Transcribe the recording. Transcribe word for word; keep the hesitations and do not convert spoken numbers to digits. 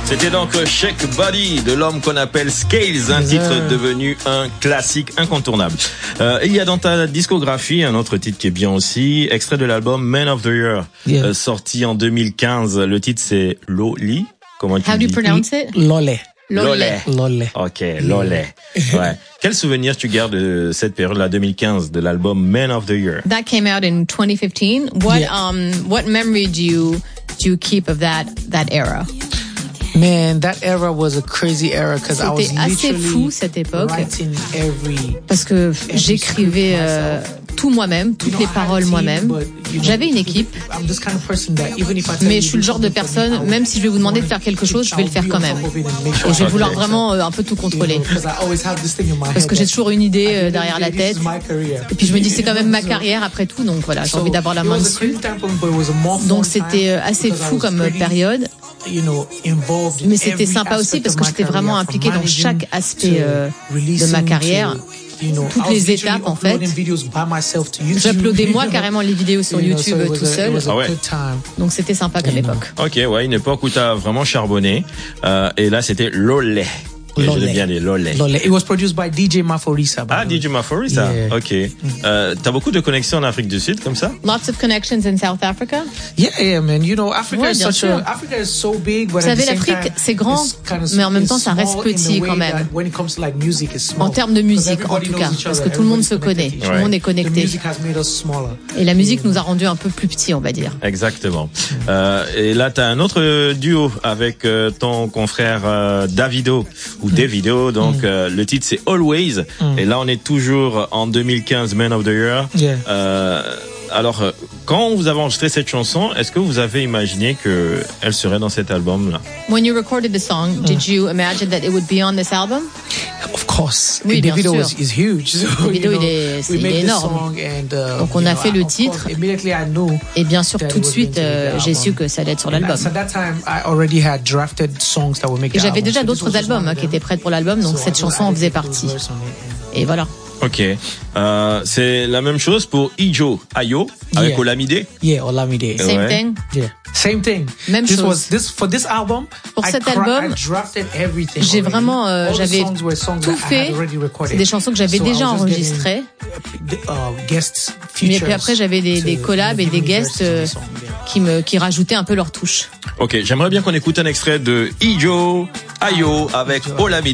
C'était donc Shake Body de l'homme qu'on appelle Scales, un titre devenu un classique incontournable. Euh, il y a dans ta discographie un autre titre qui est bien aussi, extrait de l'album Man of the Year, yeah. euh, sorti en deux mille quinze. Le titre c'est Loli. Comment tu How dis? do you pronounce it? Lole. Lole. Lole. Ok, Lole. Ouais. Quel souvenir tu gardes de cette période-là, deux mille quinze, de l'album Man of the Year? That came out in twenty fifteen. What yeah. um what memory do you do you keep of that that era? Man, that era was a crazy era because I was C'était assez fou cette époque parce que j'écrivais euh, tout moi-même, toutes les paroles moi-même. J'avais une équipe, mais je suis le genre de personne, même si je vais vous demander de faire quelque chose, je vais le faire quand même. Et je vais vouloir vraiment euh, un peu tout contrôler. Parce que j'ai toujours une idée euh, derrière la tête. Et puis je me dis c'est quand même ma carrière après tout, donc voilà, j'ai envie d'avoir la main dessus. Donc c'était assez fou comme période. Mais c'était sympa aussi parce que j'étais vraiment impliquée dans chaque aspect euh, de ma carrière. Toutes les étapes en fait. J'uploadais moi carrément les vidéos sur YouTube tout seul. Ah ouais. Donc c'était sympa comme époque. Ok, ouais, une époque où t'as vraiment charbonné. Euh, et là c'était Lole. Lole. Je l'ai bien dit, Lole. Lole. It was produced by D J Maforisa. Ah, D J Maforisa. Yeah. Ok. Euh, t'as beaucoup de connexions en Afrique du Sud comme ça? Lots of connections in South Africa. Yeah, yeah, man. You know, Africa ouais, is such sûr. a Africa is so big, but vous savez, l'Afrique c'est grand, kind of mais en même temps ça reste petit quand même. Like music, en termes de musique, en tout cas, parce que tout le monde se connaît, tout le monde est connecté. Et la musique nous a rendus un peu plus petits, on va dire. Exactement. Euh, et là, t'as un autre duo avec euh, ton confrère euh, Davido ou Davido. Donc Donc, euh, le titre, c'est Always. Mm. Et là, on est toujours en deux mille quinze, Man of the Year. Yeah. Euh, alors, euh, quand vous avez enregistré cette chanson, est-ce que vous avez imaginé qu'elle serait dans cet album-là? When you recorded the song, mm. did you imagine that it would be on this album? Of course. Oui, the bien video sûr. Is, is huge. So, le vidéo, you know, il est, c'est, il est énorme. And, uh, Donc, on a know, fait le titre. Et bien sûr, tout de suite, euh, j'ai su que ça allait être sur l'album. Et j'avais déjà d'autres albums hein, qui étaient prêts pour l'album, donc so cette chanson en faisait partie. Et voilà. Ok. Euh, c'est la même chose pour Ijo Ayo avec yeah. Olamide. Yeah, Olamide. Same ouais. thing. Yeah. Same thing. Même this chose. Was, this, for this album, pour I cet cra- album, j'ai vraiment, euh, j'avais tout fait. C'est des chansons que j'avais so déjà enregistrées. Uh, guests, mais puis après, j'avais des, des collabs et des guests euh, qui me, qui rajoutaient un peu leur touche. Ok, j'aimerais bien qu'on écoute un extrait de Ijo Ayo avec Olamide.